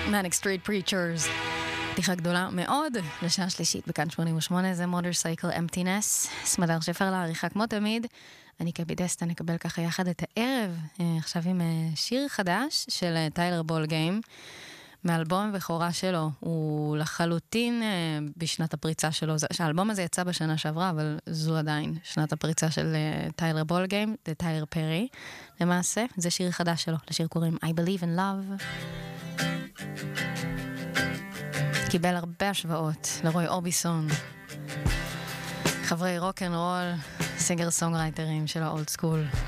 Manic Street Preachers. פתיחה גדולה מאוד לשעה שלישית בכאן 88, זה Motorcycle Emptiness. סמדר שפר לעריכה כמו תמיד. אני קפידסטה, נקבל ככה יחד את הערב, עכשיו עם שיר חדש של טיילר בולגיים, מאלבום בכורה שלו. הוא לחלוטין בשנת הפריצה שלו. האלבום הזה יצא בשנה שעברה, אבל זו עדיין שנת הפריצה של טיילר בולגיים, זה טיילר פרי. למעשה, זה שיר חדש שלו. לשיר קוראים I Believe in Love. קיבל הרבה השוואות לרוי אורביסון, חברי רוק אנד רול, סינגר סונגרייטרים של האולד סקול.